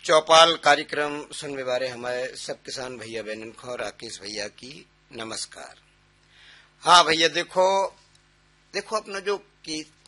चौपाल कार्यक्रम सुनने वाले हमारे सब किसान भैया बहनन को और राकेश भैया की नमस्कार। हाँ भैया, देखो अपना जो